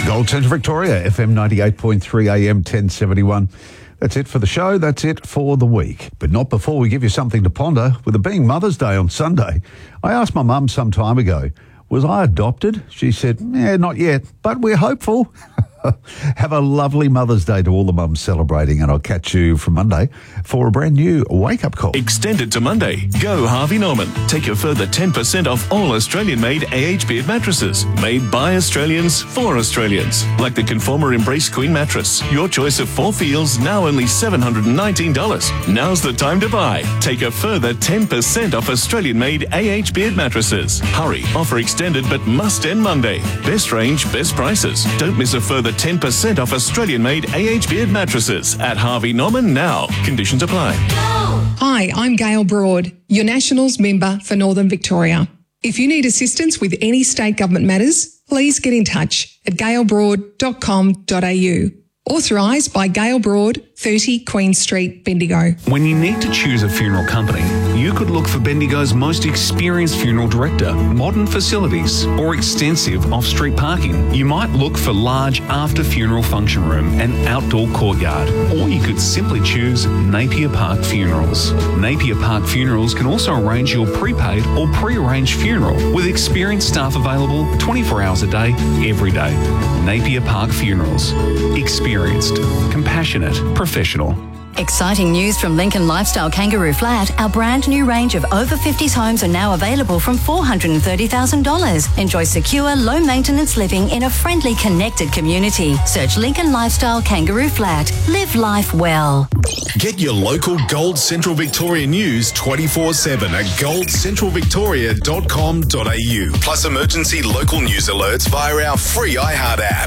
Gold Central Victoria, FM 98.3 AM 1071. That's it for the show. That's it for the week. But not before we give you something to ponder. With it being Mother's Day on Sunday, I asked my mum some time ago, was I adopted? She said, not yet, but we're hopeful. Have a lovely Mother's Day to all the mums celebrating, and I'll catch you from Monday for a brand new wake-up call. Extend it to Monday. Go Harvey Norman. Take a further 10% off all Australian-made AHB mattresses. Made by Australians for Australians. Like the Conformer Embrace Queen mattress. Your choice of 4 feels, now only $719. Now's the time to buy. Take a further 10% off Australian-made AHB mattresses. Hurry. Offer extended but must end Monday. Best range, best prices. Don't miss a further 10% off Australian-made AHB mattresses at Harvey Norman now. Conditions apply. Hi, I'm Gail Broad, your Nationals member for Northern Victoria. If you need assistance with any state government matters, please get in touch at gailbroad.com.au. Authorised by Gail Broad, 30 Queen Street, Bendigo. When you need to choose a funeral company, you could look for Bendigo's most experienced funeral director, modern facilities, or extensive off-street parking. You might look for large after-funeral function room and outdoor courtyard, or you could simply choose Napier Park Funerals. Napier Park Funerals can also arrange your prepaid or pre-arranged funeral with experienced staff available 24 hours a day, every day. Napier Park Funerals. Experienced, compassionate, professional. Exciting news from Lincoln Lifestyle Kangaroo Flat. Our brand new range of over 50s homes are now available from $430,000. Enjoy secure, low maintenance living in a friendly, connected community. Search Lincoln Lifestyle Kangaroo Flat. Live life well. Get your local Gold Central Victoria news 24/7 at goldcentralvictoria.com.au. Plus emergency local news alerts via our free iHeart app.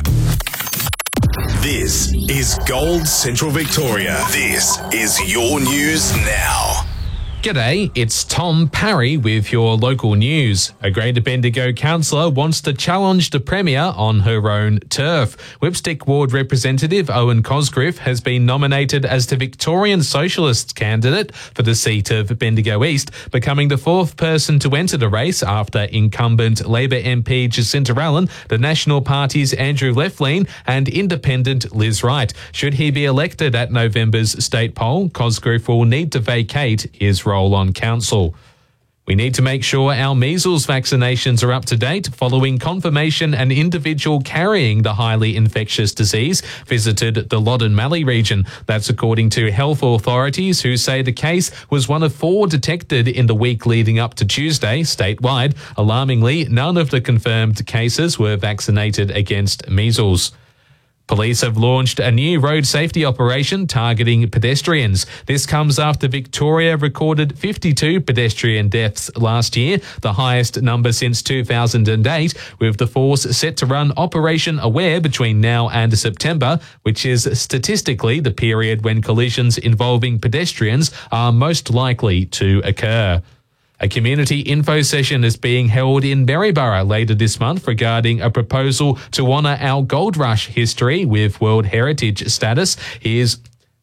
This is Gold Central Victoria. This is your news now. G'day, it's Tom Parry with your local news. A Greater Bendigo councillor wants to challenge the Premier on her own turf. Whipstick Ward representative Owen Cosgriff has been nominated as the Victorian Socialists candidate for the seat of Bendigo East, becoming the 4th person to enter the race after incumbent Labor MP Jacinta Allen, the National Party's Andrew Lefleen and independent Liz Wright. Should he be elected at November's state poll, Cosgriff will need to vacate his role on council. We need to make sure our measles vaccinations are up to date following confirmation an individual carrying the highly infectious disease visited the Loddon Mallee region. That's according to health authorities, who say the case was one of 4 detected in the week leading up to Tuesday statewide. Alarmingly, none of the confirmed cases were vaccinated against measles. Police have launched a new road safety operation targeting pedestrians. This comes after Victoria recorded 52 pedestrian deaths last year, the highest number since 2008, with the force set to run Operation Aware between now and September, which is statistically the period when collisions involving pedestrians are most likely to occur. A community info session is being held in Maryborough later this month regarding a proposal to honour our gold rush history with World Heritage status. Here's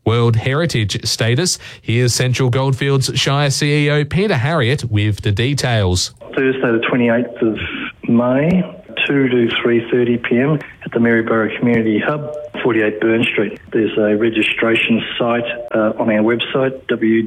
Central Goldfields Shire CEO Peter Harriott with the details. Thursday the 28th of May, 2 to 3:30pm at the Maryborough Community Hub, 48 Burn Street. There's a registration site on our website,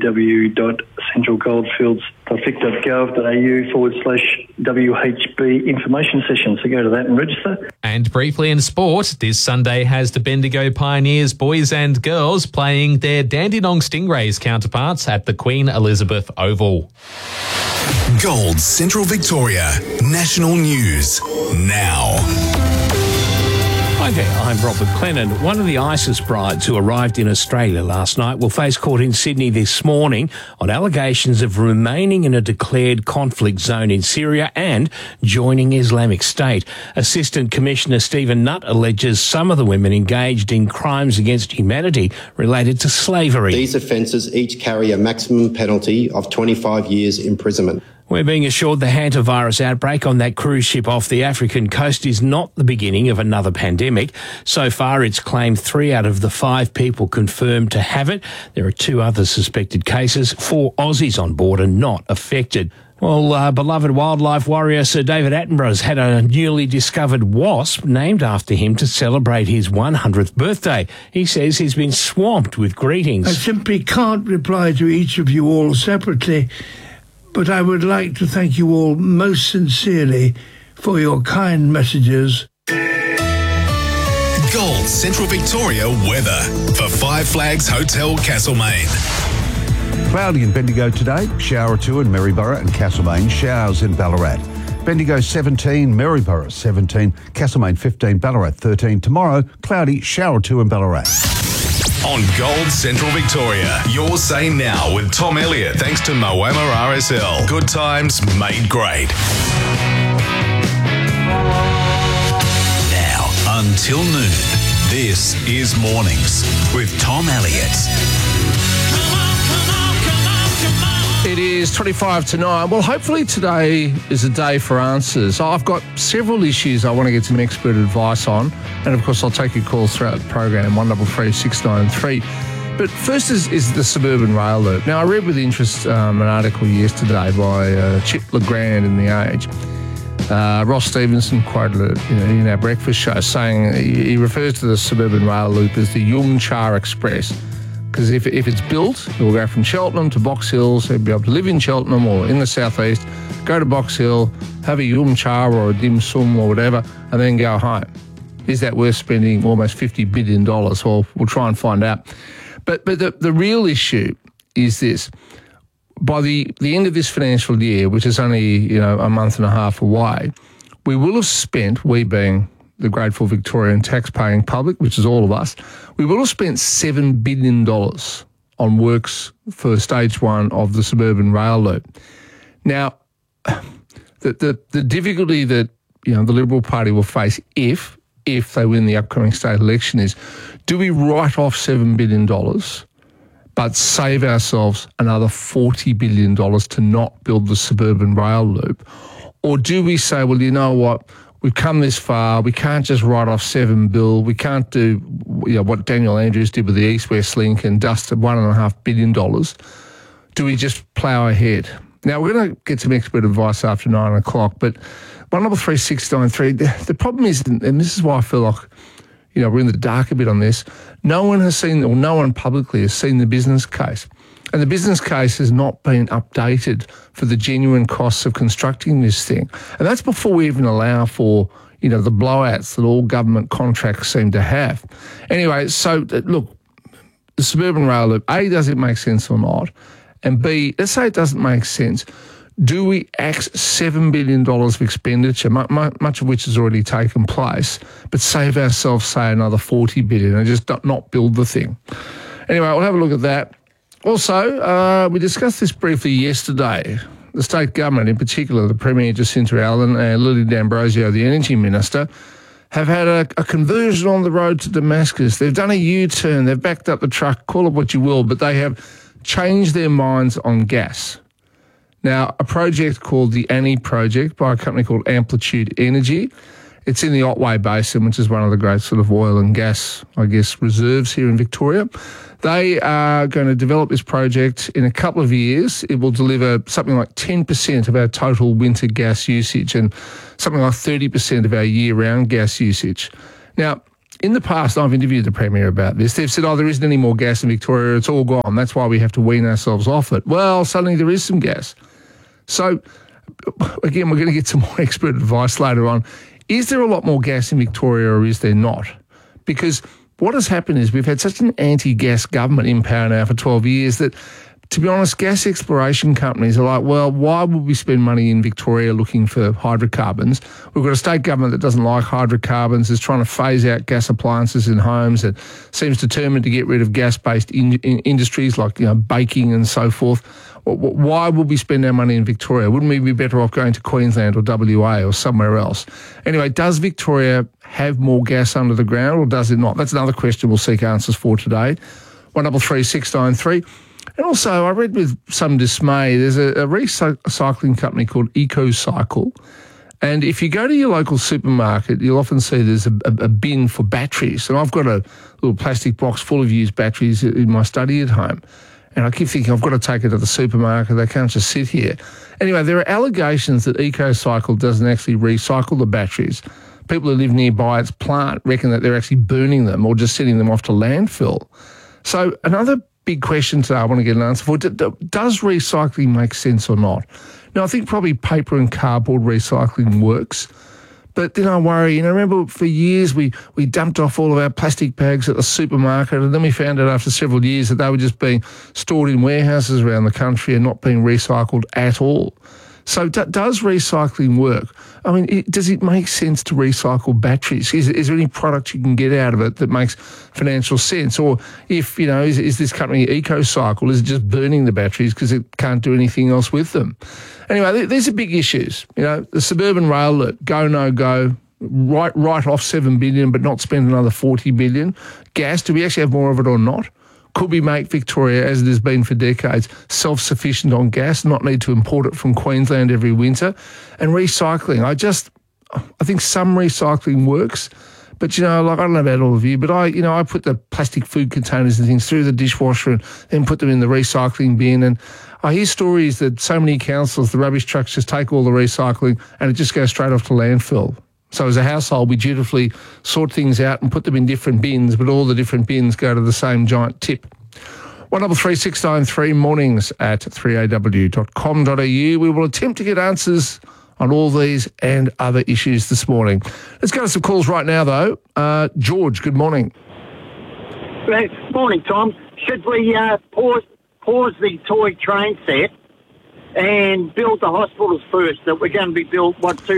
www.centralgoldfields.vic.gov.au/WHB information session. So go to that and register. And briefly in sport, this Sunday has the Bendigo Pioneers boys and girls playing their Dandenong Stingrays counterparts at the Queen Elizabeth Oval. Gold Central Victoria National News now. Hi there, I'm Robert Clennon. One of the ISIS brides who arrived in Australia last night will face court in Sydney this morning on allegations of remaining in a declared conflict zone in Syria and joining Islamic State. Assistant Commissioner Stephen Nutt alleges some of the women engaged in crimes against humanity related to slavery. These offences each carry a maximum penalty of 25 years imprisonment. We're being assured the hantavirus outbreak on that cruise ship off the African coast is not the beginning of another pandemic. So far, it's claimed 3 out of the 5 people confirmed to have it. There are 2 other suspected cases. 4 Aussies on board are not affected. Well, beloved wildlife warrior Sir David Attenborough's had a newly discovered wasp named after him to celebrate his 100th birthday. He says he's been swamped with greetings. I simply can't reply to each of you all separately, but I would like to thank you all most sincerely for your kind messages. Gold Central Victoria weather for Five Flags Hotel Castlemaine. Cloudy in Bendigo today, shower or two in Maryborough and Castlemaine, showers in Ballarat. Bendigo 17, Maryborough 17, Castlemaine 15, Ballarat 13. Tomorrow, cloudy, shower or two in Ballarat. On Gold Central Victoria, your say now with Tom Elliott, thanks to Moama RSL. Good times made great. Now, until noon, this is Mornings with Tom Elliott. It is 25 to 9. Well, hopefully today is a day for answers. I've got several issues I want to get some expert advice on. And, of course, I'll take your calls throughout the program, 133 693. But first is the suburban rail loop. Now, I read with interest an article yesterday by Chip LeGrand in The Age. Ross Stevenson quoted it in our breakfast show, saying he refers to the suburban rail loop as the Yung Cha Express. Because if it's built, it will go from Cheltenham to Box Hill, so you'll be able to live in Cheltenham or in the southeast, go to Box Hill, have a Yung Cha or a dim sum or whatever, and then go home. Is that worth spending almost $50 billion? Well, we'll try and find out. But the real issue is this. By the end of this financial year, which is only a month and a half away, we will have spent, we being the grateful Victorian tax-paying public, which is all of us, we will have spent $7 billion on works for stage one of the suburban rail loop. Now, the difficulty that the Liberal Party will face if they win the upcoming state election is, do we write off $7 billion but save ourselves another $40 billion to not build the suburban rail loop? Or do we say, well, you know what, we've come this far, we can't just write off $7 billion, we can't do what Daniel Andrews did with the East-West Link and dust $1.5 billion. Do we just plough ahead? Now, we're going to get some expert advice after 9 o'clock, but 133 the problem is, and this is why I feel like we're in the dark a bit on this, no one has seen, or no one publicly has seen the business case. And the business case has not been updated for the genuine costs of constructing this thing. And that's before we even allow for, the blowouts that all government contracts seem to have. Anyway, so look, the suburban rail loop, A, does it make sense or not? And B, let's say it doesn't make sense. Do we axe $7 billion of expenditure, much of which has already taken place, but save ourselves, say, another $40 billion and just not build the thing? Anyway, we'll have a look at that. Also, we discussed this briefly yesterday. The state government, in particular the Premier Jacinta Allen and Lily D'Ambrosio, the Energy Minister, have had a conversion on the road to Damascus. They've done a U-turn. They've backed up the truck, call it what you will, but they have changed their minds on gas. Now, a project called the Annie Project by a company called Amplitude Energy. It's in the Otway Basin, which is one of the great sort of oil and gas, reserves here in Victoria. They are going to develop this project in a couple of years. It will deliver something like 10% of our total winter gas usage and something like 30% of our year-round gas usage. Now, in the past, I've interviewed the Premier about this. They've said, there isn't any more gas in Victoria. It's all gone. That's why we have to wean ourselves off it. Well, suddenly there is some gas. So, again, we're going to get some more expert advice later on. Is there a lot more gas in Victoria or is there not? Because what has happened is we've had such an anti-gas government in power now for 12 years that, to be honest, gas exploration companies are like, well, why would we spend money in Victoria looking for hydrocarbons? We've got a state government that doesn't like hydrocarbons, is trying to phase out gas appliances in homes, and seems determined to get rid of gas-based industries like baking and so forth. Why would we spend our money in Victoria? Wouldn't we be better off going to Queensland or WA or somewhere else? Anyway, does Victoria have more gas under the ground or does it not? That's another question we'll seek answers for today. 133 693. And also, I read with some dismay, there's a recycling company called EcoCycle. And if you go to your local supermarket, you'll often see there's a bin for batteries. And I've got a little plastic box full of used batteries in my study at home. And I keep thinking, I've got to take it to the supermarket. They can't just sit here. Anyway, there are allegations that EcoCycle doesn't actually recycle the batteries. People who live nearby its plant reckon that they're actually burning them or just sending them off to landfill. So another big question today I want to get an answer for, does recycling make sense or not? Now, I think probably paper and cardboard recycling works. But then I worry, remember for years we dumped off all of our plastic bags at the supermarket, and then we found out after several years that they were just being stored in warehouses around the country and not being recycled at all. So does recycling work? I mean, does it make sense to recycle batteries? Is there any product you can get out of it that makes financial sense? Or if, is this company EcoCycle, is it just burning the batteries because it can't do anything else with them? Anyway, these are big issues. The suburban rail loop, go, no go, write off $7 billion but not spend another $40 billion. Gas, do we actually have more of it or not? Could we make Victoria, as it has been for decades, self-sufficient on gas, not need to import it from Queensland every winter? And recycling, I think some recycling works, but, I don't know about all of you, but I put the plastic food containers and things through the dishwasher and then put them in the recycling bin. And I hear stories that so many councils, the rubbish trucks just take all the recycling and it just goes straight off to landfill. So as a household, we dutifully sort things out and put them in different bins, but all the different bins go to the same giant tip. 133693 mornings at 3aw.com.au. We will attempt to get answers on all these and other issues this morning. Let's go to some calls right now, though. George, good morning. Morning, Tom. Should we pause the toy train set and build the hospitals first that we're going to be built,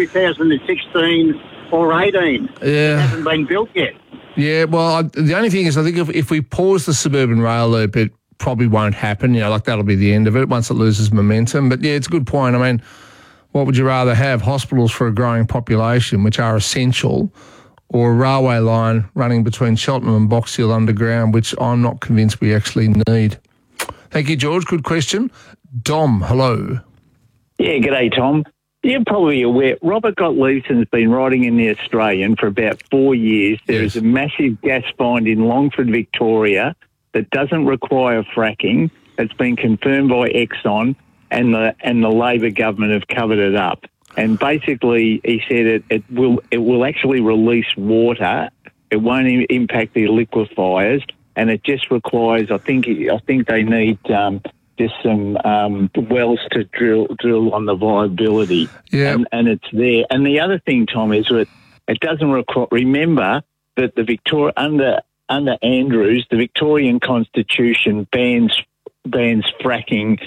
2016 or 18? Yeah. It hasn't been built yet. Yeah, well, the only thing is I think if we pause the suburban rail loop, it probably won't happen. That'll be the end of it once it loses momentum. But, yeah, it's a good point. I mean, what would you rather have, hospitals for a growing population, which are essential, or a railway line running between Cheltenham and Box Hill underground, which I'm not convinced we actually need? Thank you, George. Good question. Dom, hello. Yeah, g'day, Tom. You're probably aware, Robert Gottliebsen's been writing in The Australian for about 4 years. There is a massive gas find in Longford, Victoria, that doesn't require fracking. It's been confirmed by Exxon, and the Labor government have covered it up. And basically, he said it will actually release water. It won't impact the liquefiers, and it just requires. I think they need just some wells to drill on the viability. Yeah, and it's there. And the other thing, Tom, is that it doesn't require. Remember that the under Andrews, the Victorian Constitution bans fracking.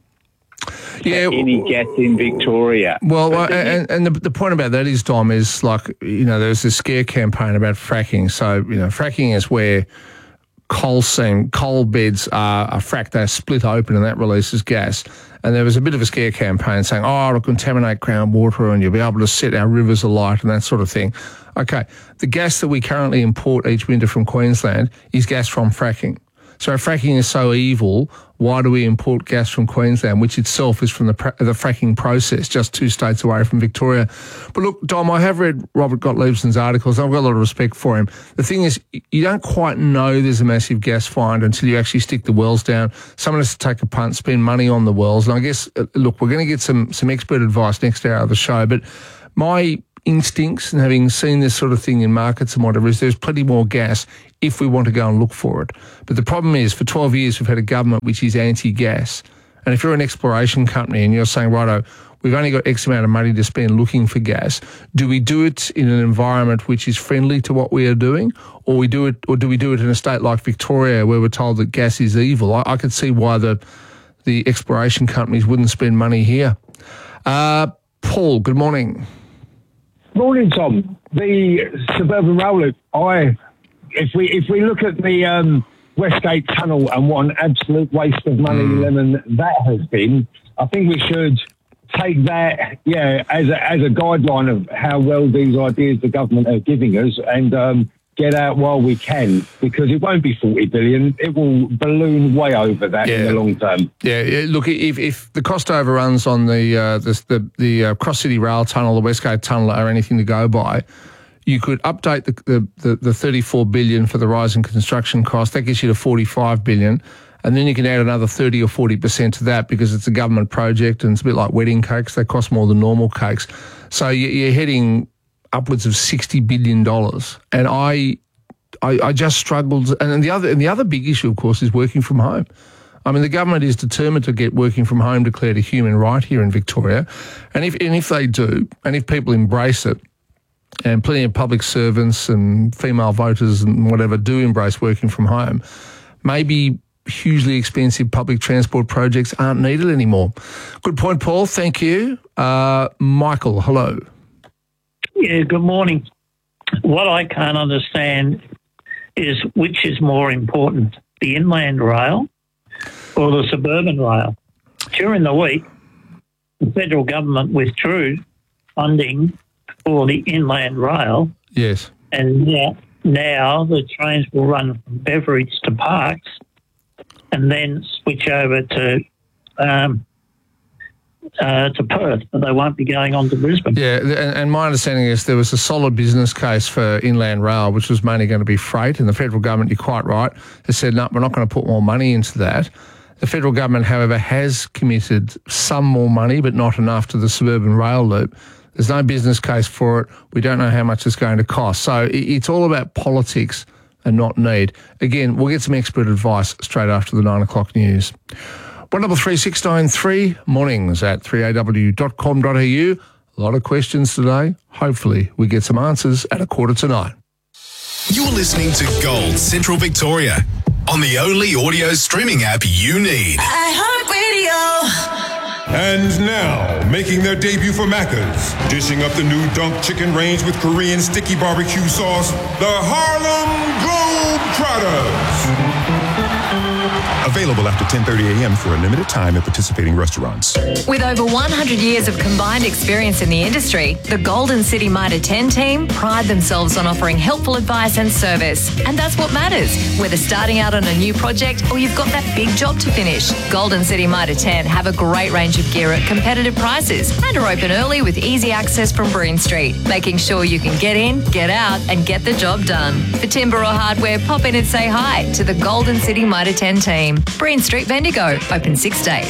Yeah, any gas in Victoria. Well, and the point about that is, Dom, is there's this scare campaign about fracking. So, fracking is where coal beds are fracked, they're split open and that releases gas. And there was a bit of a scare campaign saying, it'll contaminate groundwater and you'll be able to set our rivers alight and that sort of thing. Okay, the gas that we currently import each winter from Queensland is gas from fracking. So if fracking is so evil, why do we import gas from Queensland, which itself is from the fracking process, just 2 states away from Victoria? But look, Dom, I have read Robert Gottliebsen's articles. I've got a lot of respect for him. The thing is, you don't quite know there's a massive gas find until you actually stick the wells down. Someone has to take a punt, spend money on the wells. And I guess, look, we're going to get some expert advice next hour of the show, but my instincts and having seen this sort of thing in markets and whatever is there's plenty more gas if we want to go and look for it. But the problem is for 12 years we've had a government which is anti-gas. And if you're an exploration company and you're saying, righto, we've only got X amount of money to spend looking for gas, do we do it in an environment which is friendly to what we are doing, or do we do it in a state like Victoria where we're told that gas is evil? I could see why the exploration companies wouldn't spend money here. Paul, good morning. Morning, Tom. The suburban rail loop. If we look at the Westgate Tunnel and what an absolute waste of money, lemon that has been, I think we should take that, as a guideline of how well these ideas the government are giving us, and get out while we can, because it won't be 40 billion. It will balloon way over that in the long term. Yeah, look, if the cost overruns on the Cross City Rail Tunnel, the Westgate Tunnel are anything to go by, you could update the 34 billion for the rise in construction cost. That gets you to 45 billion. And then you can add another 30 or 40% to that because it's a government project and it's a bit like wedding cakes. They cost more than normal cakes. So you're heading upwards of $60 billion. And I just struggled. And the other big issue, of course, is working from home. I mean, the government is determined to get working from home declared a human right here in Victoria. And if they do, and if people embrace it, and plenty of public servants and female voters and whatever do embrace working from home, maybe hugely expensive public transport projects aren't needed anymore. Good point, Paul. Thank you. Michael, hello. Yeah, good morning. What I can't understand is which is more important, the inland rail or the suburban rail. During the week, the federal government withdrew funding for the inland rail. Yes. And now the trains will run from Beveridge to Parks and then switch over to Perth, but they won't be going on to Brisbane. Yeah, and my understanding is there was a solid business case for inland rail, which was mainly going to be freight, and the federal government, you're quite right, has said, no, we're not going to put more money into that. The federal government, however, has committed some more money, but not enough to the suburban rail loop. There's no business case for it. We don't know how much it's going to cost. So it's all about politics and not need. Again, we'll get some expert advice straight after the 9 o'clock news. 133693 mornings at 3aw.com.au. A lot of questions today. Hopefully we get some answers at 8:45. You're listening to Gold Central Victoria on the only audio streaming app you need. iHeartRadio. And now, making their debut for Macca's, dishing up the new Dunk Chicken range with Korean sticky barbecue sauce, the Harlem Globetrotters. Available after 10:30 a.m. for a limited time at participating restaurants. With over 100 years of combined experience in the industry, the Golden City Mitre 10 team pride themselves on offering helpful advice and service. And that's what matters, whether starting out on a new project or you've got that big job to finish. Golden City Mitre 10 have a great range of gear at competitive prices and are open early with easy access from Breen Street, making sure you can get in, get out and get the job done. For timber or hardware, pop in and say hi to the Golden City Mitre 10 team. Breen Street Bendigo, open 6 days.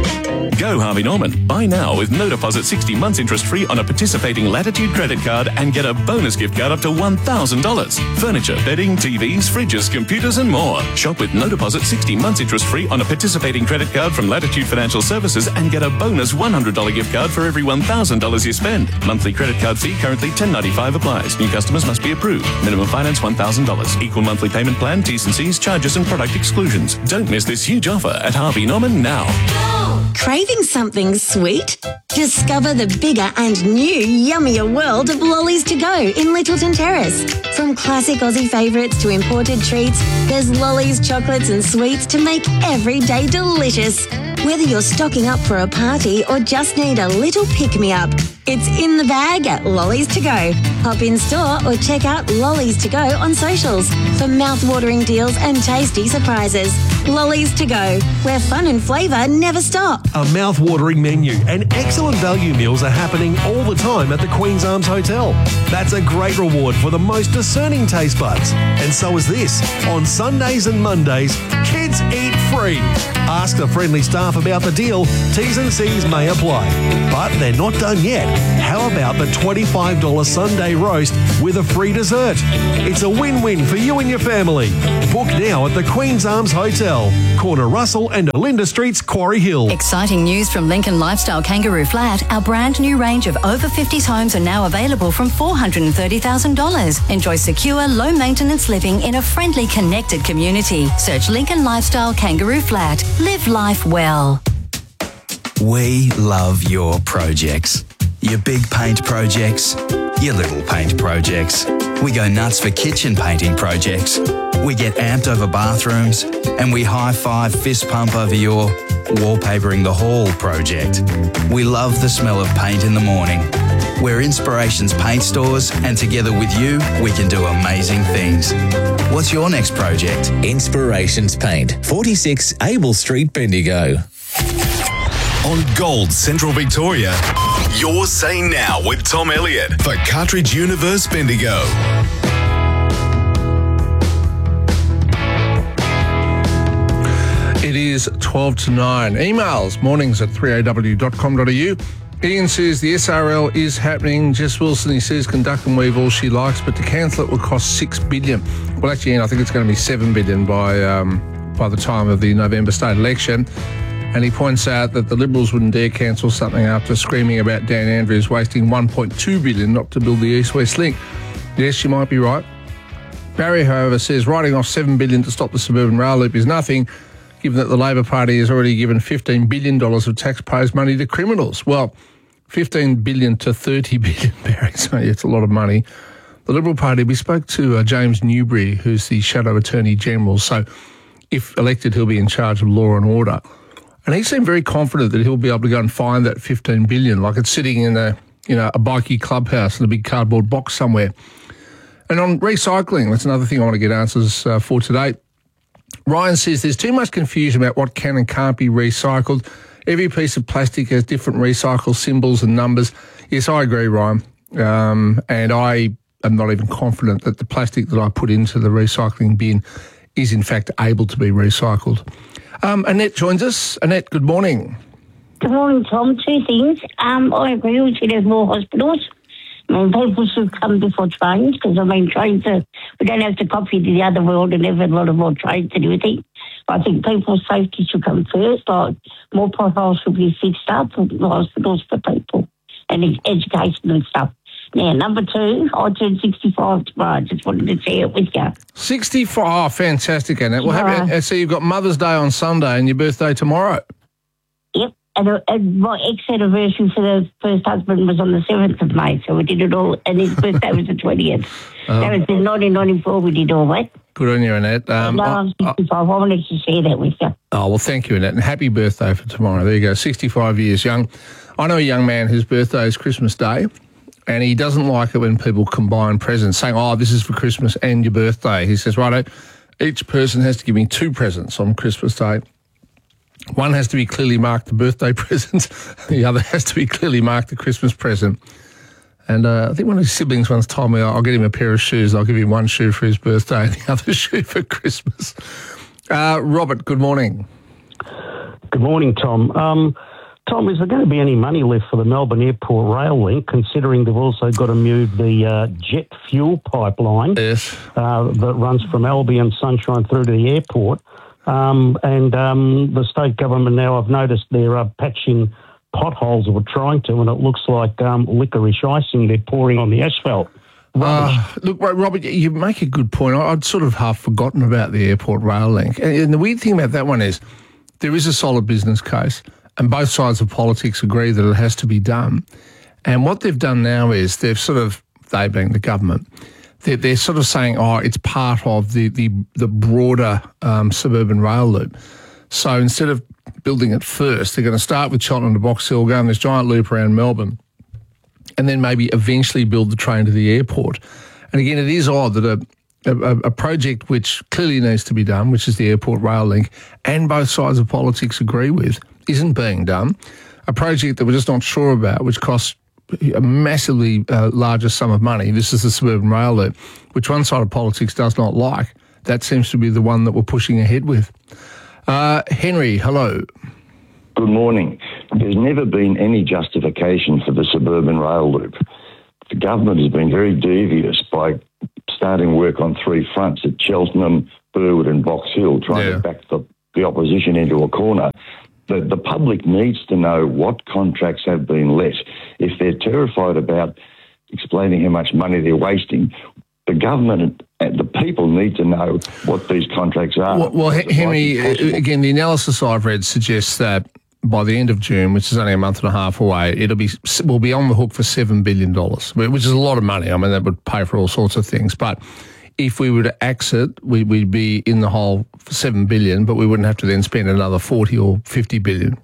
Go Harvey Norman. Buy now with no deposit 60 months interest free on a participating Latitude credit card and get a bonus gift card up to $1,000. Furniture, bedding, TVs, fridges, computers and more. Shop with no deposit 60 months interest free on a participating credit card from Latitude Financial Services and get a bonus $100 gift card for every $1,000 you spend. Monthly credit card fee currently $10.95 applies. New customers must be approved. Minimum finance $1,000. Equal monthly payment plan, T's and C's, charges and product exclusions. Don't miss this huge offer at Harvey Norman now. Craving something sweet? Discover the bigger and new yummier world of Lollies to Go in Littleton Terrace. From classic Aussie favourites to imported treats, there's lollies, chocolates and sweets to make every day delicious. Whether you're stocking up for a party or just need a little pick-me-up, it's in the bag at Lollies to Go. Hop in store or check out Lollies to Go on socials for mouth-watering deals and tasty surprises. Lollies to Go, where fun and flavour never stop. A mouth-watering menu and excellent value meals are happening all the time at the Queen's Arms Hotel. That's a great reward for the most discerning taste buds. And so is this. On Sundays and Mondays, kids eat free. Ask the friendly staff about the deal. T's and C's may apply. But they're not done yet. How about the $25 Sunday roast with a free dessert? It's a win-win for you and your family. Book now at the Queen's Arms Hotel, corner Russell and Olinda Streets, Quarry Hill. Exciting news from Lincoln Lifestyle Kangaroo Flat. Our brand new range of over 50s homes are now available from $430,000. Enjoy secure, low maintenance living in a friendly, connected community. Search Lincoln Lifestyle Kangaroo Flat. Live life well. We love your projects. Your big paint projects, your little paint projects. We go nuts for kitchen painting projects. We get amped over bathrooms, and we high-five fist pump over your wallpapering the hall project. We love the smell of paint in the morning. We're Inspirations Paint Stores, and together with you, we can do amazing things. What's your next project? Inspirations Paint, 46 Abel Street, Bendigo. On Gold Central Victoria, you're Say Now with Tom Elliott for Cartridge Universe Bendigo. It is 12 to 9. Emails, mornings at 3aw.com.au. Ian says the SRL is happening. Jess Wilson, he says, conduct and weave all she likes, but to cancel it will cost $6 billion. Well, actually, Ian, I think it's going to be $7 billion by the time of the November state election. And he points out that the Liberals wouldn't dare cancel something after screaming about Dan Andrews wasting $1.2 billion not to build the East-West link. Yes, you might be right. Barry, however, says writing off $7 billion to stop the suburban rail loop is nothing, given that the Labor Party has already given $15 billion of taxpayers' money to criminals. Well, $15 billion to $30 billion, Barry, so it's a lot of money. The Liberal Party, we spoke to James Newbury, who's the Shadow Attorney General, so if elected, he'll be in charge of law and order. And he seemed very confident that he'll be able to go and find that $15 billion, like it's sitting in a bikie clubhouse in a big cardboard box somewhere. And on recycling, that's another thing I want to get answers for today. Ryan says there's too much confusion about what can and can't be recycled. Every piece of plastic has different recycle symbols and numbers. Yes, I agree, Ryan. And I am not even confident that the plastic that I put into the recycling bin is in fact able to be recycled. Annette joins us. Annette, good morning. Good morning, Tom. Two things. I agree we should have more hospitals. People should come before trains because, trains we don't have to copy to the other world and have a lot of more trains and everything. I think people's safety should come first. Like, more potholes should be fixed up for the hospitals for people and education and stuff. Now, number two, I turned 65 tomorrow. I just wanted to share it with you. 65? Oh, fantastic, Annette. Well, so you've got Mother's Day on Sunday and your birthday tomorrow? Yep. And my ex-anniversary for the first husband was on the 7th of May, so we did it all, and his birthday was the 20th. That was in 1994 we did all that. Good on you, Annette. I'm 65. I wanted to share that with you. Oh, well, thank you, Annette, and happy birthday for tomorrow. There you go, 65 years young. I know a young man whose birthday is Christmas Day, and he doesn't like it when people combine presents, saying, oh, this is for Christmas and your birthday. He says, righto, each person has to give me 2 presents on Christmas Day. One has to be clearly marked the birthday present. The other has to be clearly marked the Christmas present. And I think one of his siblings once told me, I'll get him a pair of shoes. I'll give him one shoe for his birthday and the other shoe for Christmas. Robert, good morning. Good morning, Tom. Tom, is there going to be any money left for the Melbourne Airport rail link, considering they've also got to move the jet fuel pipeline that runs from Albion Sunshine through to the airport? The state government now, I've noticed they're patching potholes, or trying to, and it looks like licorice icing they're pouring on the asphalt. Look, Robert, you make a good point. I'd sort of half forgotten about the airport rail link. And the weird thing about that one is there is a solid business case, and both sides of politics agree that it has to be done. And what they've done now is they being the government, they're sort of saying, it's part of the broader suburban rail loop. So instead of building it first, they're going to start with Cheltenham to Box Hill, go on this giant loop around Melbourne, and then maybe eventually build the train to the airport. And again, it is odd that a project which clearly needs to be done, which is the airport rail link, and both sides of politics agree with, isn't being done. A project that we're just not sure about, which costs a massively larger sum of money. This is the suburban rail loop, which one side of politics does not like. That seems to be the one that we're pushing ahead with. Henry, hello. Good morning. There's never been any justification for the suburban rail loop. The government has been very devious by starting work on 3 fronts at Cheltenham, Burwood and Box Hill, trying to back the opposition into a corner. The public needs to know what contracts have been let. If they're terrified about explaining how much money they're wasting, the government and the people need to know what these contracts are. Well, Henry, again, the analysis I've read suggests that by the end of June, which is only a month and a half away, we'll be on the hook for $7 billion, which is a lot of money. I mean, that would pay for all sorts of things. But if we were to exit, we'd be in the hole for $7 billion, but we wouldn't have to then spend another $40 or $50 billion.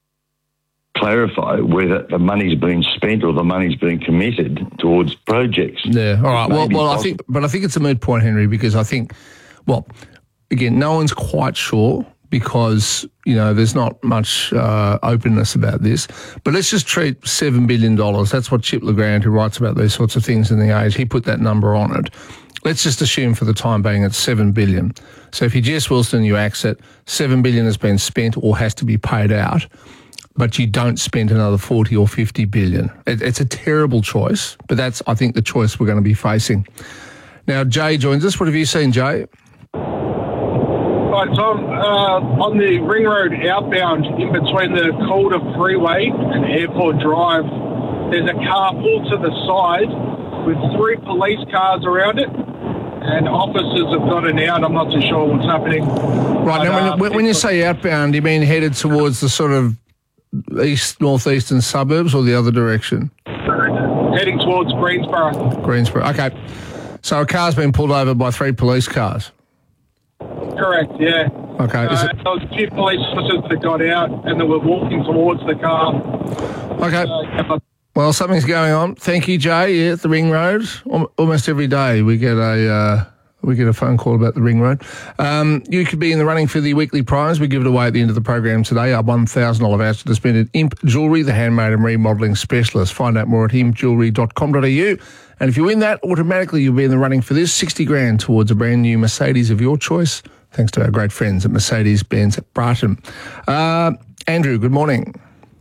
Clarify whether the money's been spent or the money's been committed towards projects. Yeah, all right. Well, I think it's a moot point, Henry, because I think, again, no one's quite sure because, there's not much openness about this. But let's just treat $7 billion. That's what Chip Legrand, who writes about these sorts of things in The Age, he put that number on it. let's just assume for the time being it's $7 billion. So if you're Jess Wilson, you exit, $7 billion has been spent or has to be paid out, but you don't spend another 40 or 50 billion. It's a terrible choice, but that's, I think, the choice we're going to be facing. Now, Jay joins us. What have you seen, Jay? Hi, Tom. On the Ring Road outbound, in between the Calder Freeway and Airport Drive, there's a car pulled to the side with 3 police cars around it, and officers have gotten out. I'm not too sure what's happening. Right, now when you say outbound, you mean headed towards the sort of northeastern suburbs or the other direction? Heading towards Greensboro. Okay. So a car's been pulled over by 3 police cars? Correct, yeah. Okay. There was a few police officers that got out and they were walking towards the car. Okay. Well, something's going on. Thank you, Jay. Yeah, at the Ring Road. Almost every day we get a phone call about the Ring Road. You could be in the running for the weekly prize. We give it away at the end of the program today. Our $1,000 voucher to spend at Imp Jewellery, the handmade and remodelling specialist. Find out more at impjewellery.com.au. And if you win that, automatically you'll be in the running for this $60,000 towards a brand new Mercedes of your choice, thanks to our great friends at Mercedes-Benz Brighton. Andrew, good morning.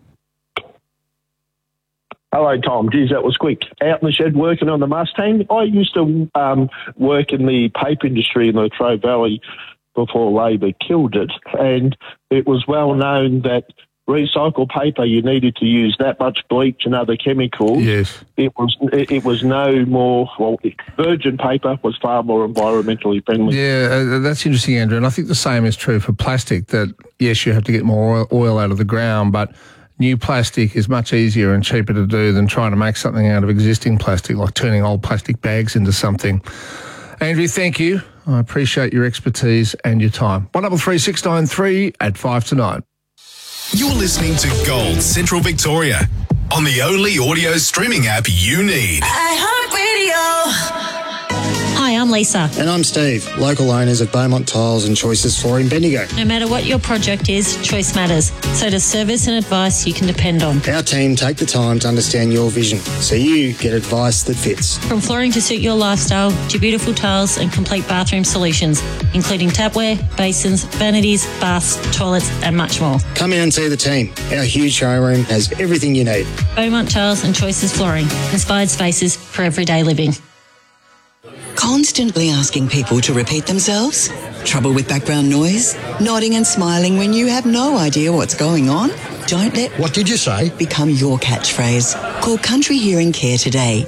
Hello, Tom. Geez, that was quick. Out in the shed working on the Mustang. I used to work in the paper industry in the Latrobe Valley before Labor killed it, and it was well known that recycled paper, you needed to use that much bleach and other chemicals. Yes. It was no more, virgin paper was far more environmentally friendly. Yeah, that's interesting, Andrew. And I think the same is true for plastic, that, yes, you have to get more oil out of the ground, but new plastic is much easier and cheaper to do than trying to make something out of existing plastic, like turning old plastic bags into something. Andrew, thank you. I appreciate your expertise and your time. 133693 at 5 to 9. You're listening to Gold Central Victoria on the only audio streaming app you need. iHeartRadio. Hi, I'm Lisa. And I'm Steve, local owners of Beaumont Tiles and Choices Flooring Bendigo. No matter what your project is, choice matters. So does service and advice you can depend on. Our team take the time to understand your vision, so you get advice that fits. From flooring to suit your lifestyle, to beautiful tiles and complete bathroom solutions, including tapware, basins, vanities, baths, toilets and much more. Come in and see the team. Our huge showroom has everything you need. Beaumont Tiles and Choices Flooring. Inspired spaces for everyday living. Constantly asking people to repeat themselves? Trouble with background noise? Nodding and smiling when you have no idea what's going on? Don't let "What did you say?" become your catchphrase. Call Country Hearing Care today.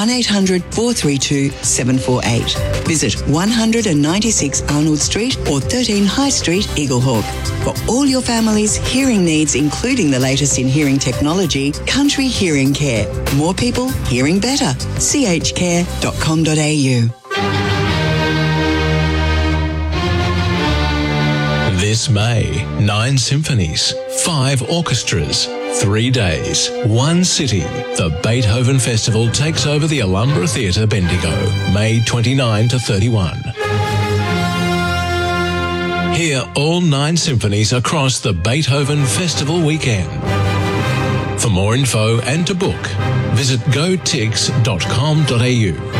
1-800-432-748. Visit 196 Arnold Street or 13 High Street, Eaglehawk. For all your family's hearing needs, including the latest in hearing technology, Country Hearing Care. More people hearing better. chcare.com.au. This May, 9 symphonies, 5 orchestras, 3 days, 1 city. The Beethoven Festival takes over the Alhambra Theatre, Bendigo, May 29 to 31. Hear all 9 symphonies across the Beethoven Festival weekend. For more info and to book, visit gotix.com.au.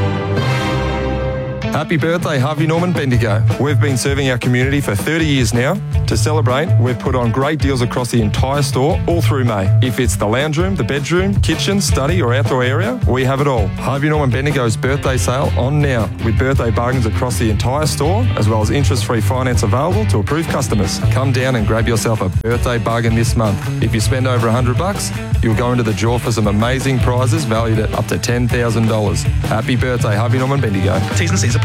Happy birthday, Harvey Norman Bendigo. We've been serving our community for 30 years now. To celebrate, we've put on great deals across the entire store all through May. If it's the lounge room, the bedroom, kitchen, study or outdoor area, we have it all. Harvey Norman Bendigo's birthday sale on now, with birthday bargains across the entire store, as well as interest-free finance available to approved customers. Come down and grab yourself a birthday bargain this month. If you spend over $100, you'll go into the draw for some amazing prizes valued at up to $10,000. Happy birthday, Harvey Norman Bendigo. T's and C's apply.